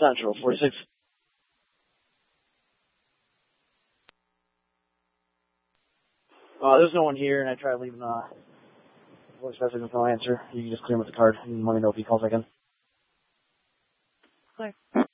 Central, 46. There's no one here, and I tried leaving voice message with no answer. You can just clear him with the card and let me know if he calls again. Clear.